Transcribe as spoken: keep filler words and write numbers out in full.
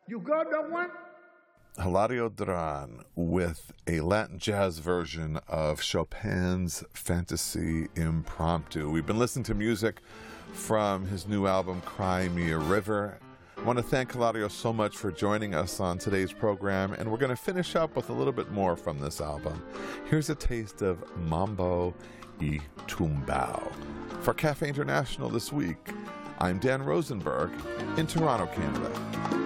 You got that one? Hilario Duran with a Latin jazz version of Chopin's Fantasy Impromptu. We've been listening to music from his new album, Cry Me a River. I want to thank Hilario so much for joining us on today's program, and we're going to finish up with a little bit more from this album. Here's a taste of Mambo y Tumbao. For Cafe International this week, I'm Dan Rosenberg in Toronto, Canada.